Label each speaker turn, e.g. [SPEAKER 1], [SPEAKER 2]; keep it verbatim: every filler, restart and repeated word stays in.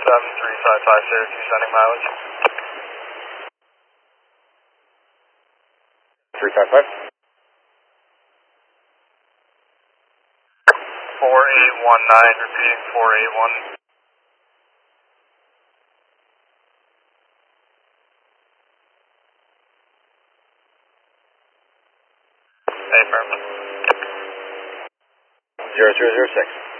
[SPEAKER 1] seven three five five Syracuse, sending mileage.
[SPEAKER 2] three five five.
[SPEAKER 1] four eight one nine, repeating four eight one. Affirmative.
[SPEAKER 2] zero zero zero six.